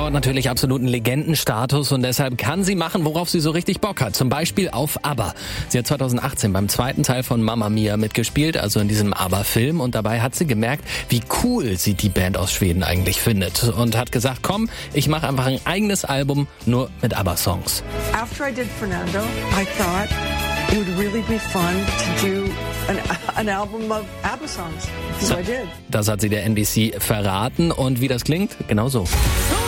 Frau hat natürlich absoluten Legendenstatus und deshalb kann sie machen, worauf sie so richtig Bock hat. Zum Beispiel auf ABBA. Sie hat 2018 beim zweiten Teil von Mamma Mia mitgespielt, also in diesem ABBA-Film. Und dabei hat sie gemerkt, wie cool sie die Band aus Schweden eigentlich findet. Und hat gesagt, komm, ich mache einfach ein eigenes Album nur mit ABBA-Songs. After I did Fernando, I thought it would really be fun to do an album of ABBA songs. So I did. Das hat sie der NBC verraten. Und wie das klingt? Genau so.